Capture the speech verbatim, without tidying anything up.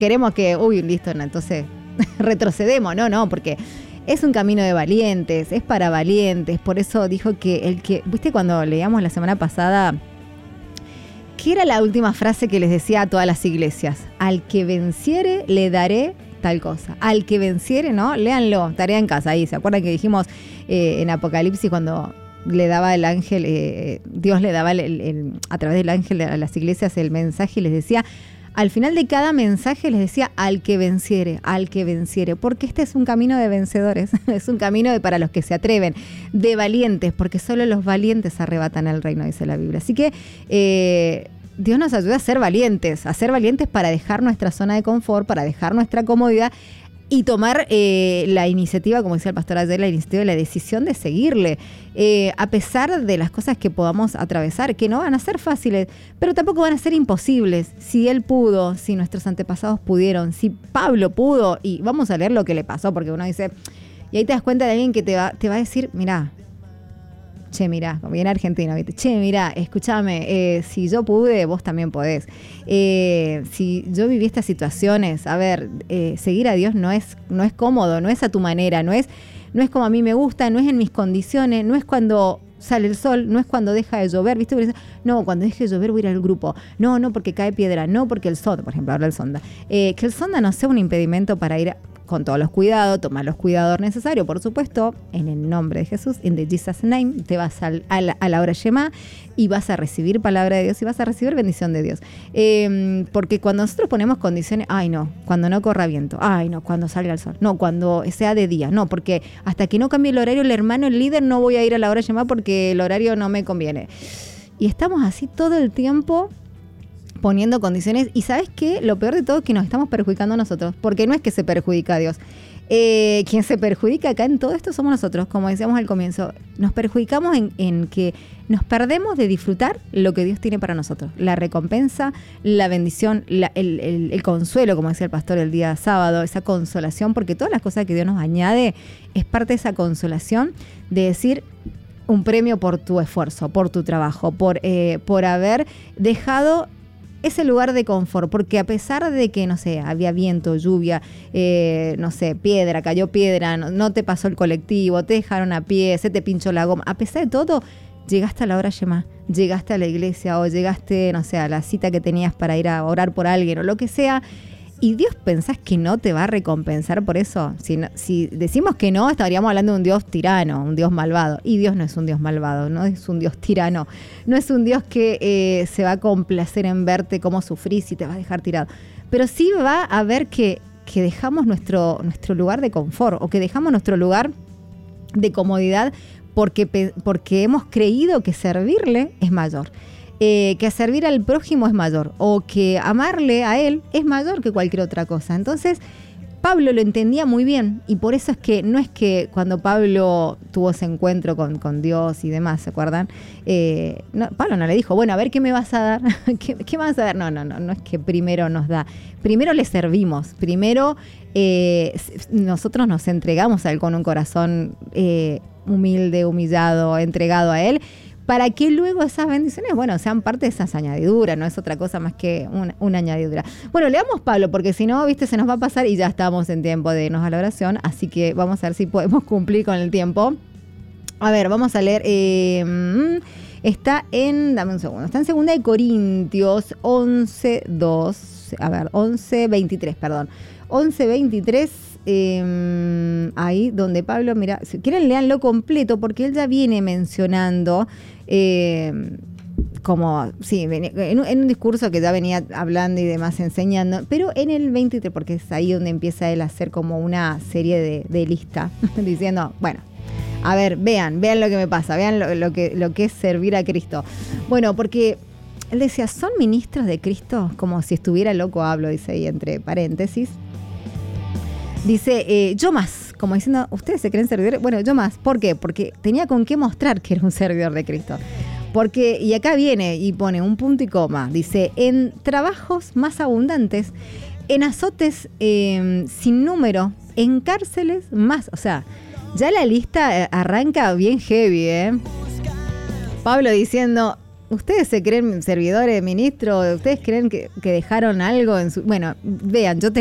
queremos que, uy, listo, no, entonces retrocedemos, no, no, porque es un camino de valientes, es para valientes, por eso dijo que el que, viste cuando leíamos la semana pasada, ¿qué era la última frase que les decía a todas las iglesias? Al que venciere le daré tal cosa. Al que venciere, ¿no? Léanlo, tarea en casa ahí. ¿Se acuerdan que dijimos eh, en Apocalipsis cuando le daba el ángel, eh, Dios le daba el, el, el, a través del ángel a las iglesias el mensaje y les decía, al final de cada mensaje les decía al que venciere, al que venciere, porque este es un camino de vencedores, es un camino de, para los que se atreven, de valientes, porque solo los valientes arrebatan el reino, dice la Biblia. Así que eh, Dios nos ayuda a ser valientes, a ser valientes para dejar nuestra zona de confort, para dejar nuestra comodidad y tomar eh, la iniciativa, como decía el pastor ayer, la iniciativa y la decisión de seguirle, eh, a pesar de las cosas que podamos atravesar, que no van a ser fáciles, pero tampoco van a ser imposibles. Si él pudo, si nuestros antepasados pudieron, si Pablo pudo, y vamos a leer lo que le pasó, porque uno dice, y ahí te das cuenta de alguien que te va, te va a decir, mirá, che, mirá, como bien argentino, ¿viste? Che, mirá, escúchame, eh, si yo pude, vos también podés. Eh, si yo viví estas situaciones, a ver, eh, seguir a Dios no es, no es cómodo, no es a tu manera, no es, no es como a mí me gusta, no es en mis condiciones, no es cuando sale el sol, no es cuando deja de llover, ¿viste? No, cuando deje de llover voy a ir al grupo. No, no porque cae piedra, no porque el sonda, por ejemplo, habla el sonda. Eh, que el sonda no sea un impedimento para ir a, con todos los cuidados, tomar los cuidados necesarios, por supuesto, en el nombre de Jesús, in the Jesus name, te vas al, a, la, a la hora Shema y vas a recibir palabra de Dios y vas a recibir bendición de Dios. Eh, porque cuando nosotros ponemos condiciones, ay no, cuando no corra viento, ay no, cuando salga el sol, no, cuando sea de día, no, porque hasta que no cambie el horario, el hermano, el líder, no voy a ir a la hora Shema porque el horario no me conviene. Y estamos así todo el tiempo poniendo condiciones, y ¿sabes qué? Lo peor de todo es que nos estamos perjudicando a nosotros, porque no es que se perjudica a Dios. Eh, quien se perjudica acá en todo esto somos nosotros, como decíamos al comienzo. Nos perjudicamos en, en que nos perdemos de disfrutar lo que Dios tiene para nosotros. La recompensa, la bendición, la, el, el, el consuelo, como decía el pastor el día sábado, esa consolación, porque todas las cosas que Dios nos añade es parte de esa consolación de decir un premio por tu esfuerzo, por tu trabajo, por, eh, por haber dejado ese lugar de confort, porque a pesar de que, no sé, había viento, lluvia, eh, no sé, piedra, cayó piedra, no, no te pasó el colectivo, te dejaron a pie, se te pinchó la goma, a pesar de todo, llegaste a la hora Shema, llegaste a la iglesia o llegaste, no sé, a la cita que tenías para ir a orar por alguien o lo que sea, y Dios pensás que no te va a recompensar por eso. Si, no, si decimos que no, estaríamos hablando de un Dios tirano, un Dios malvado. Y Dios no es un Dios malvado, no es un Dios tirano. No es un Dios que eh, se va a complacer en verte cómo sufrís y te va a dejar tirado. Pero sí va a ver que, que dejamos nuestro, nuestro lugar de confort o que dejamos nuestro lugar de comodidad porque, porque hemos creído que servirle es mayor. Eh, que servir al prójimo es mayor o que amarle a él es mayor que cualquier otra cosa. Entonces, Pablo lo entendía muy bien y por eso es que no es que cuando Pablo tuvo ese encuentro con, con Dios y demás, ¿se acuerdan? Eh, no, Pablo no le dijo, bueno, a ver, ¿qué me vas a dar? ¿Qué, qué me vas a dar? No, no, no, no es que primero nos da. Primero le servimos, primero eh, nosotros nos entregamos a él con un corazón eh, humilde, humillado, entregado a él, para que luego esas bendiciones, bueno, sean parte de esas añadiduras, no es otra cosa más que una, una añadidura. Bueno, leamos Pablo, porque si no, viste, se nos va a pasar y ya estamos en tiempo de irnos a la oración, así que vamos a ver si podemos cumplir con el tiempo. A ver, vamos a leer, eh, está en, dame un segundo, está en segunda de Corintios once, dos, a ver, once, veintitrés, perdón, once, veintitrés, Eh, ahí donde Pablo, mira, si quieren leanlo completo porque él ya viene mencionando eh, como, sí, en un, en un discurso que ya venía hablando y demás enseñando, pero en el veintitrés, porque es ahí donde empieza él a hacer como una serie de, de lista, diciendo, bueno, a ver, vean, vean lo que me pasa, vean lo, lo, que, lo que es servir a Cristo. Bueno, porque él decía, ¿son ministros de Cristo? Como si estuviera loco, hablo, dice ahí entre paréntesis. Dice, eh, yo más, como diciendo, ¿ustedes se creen servidores? Bueno, yo más. ¿Por qué? Porque tenía con qué mostrar que era un servidor de Cristo. Porque, y acá viene y pone un punto y coma, dice, en trabajos más abundantes, en azotes eh, sin número, en cárceles más, o sea, ya la lista arranca bien heavy, ¿eh? Pablo diciendo, ¿Ustedes se creen servidores, ministro? ¿Ustedes creen que, que dejaron algo en su...? Bueno, vean, yo tengo